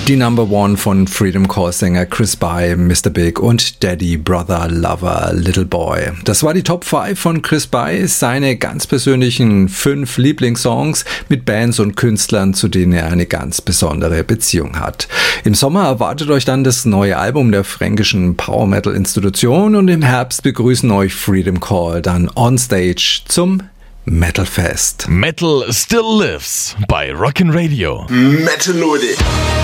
Die Number One von Freedom Call Sänger Chris Bai, Mr. Big und Daddy, Brother, Lover, Little Boy. Das war die Top 5 von Chris Bai, seine ganz persönlichen 5 Lieblingssongs mit Bands und Künstlern, zu denen er eine ganz besondere Beziehung hat. Im Sommer erwartet euch dann das neue Album der fränkischen Power Metal Institution und im Herbst begrüßen euch Freedom Call dann on stage zum Metal Fest. Metal still lives bei Rockin' Radio. Metal Leute.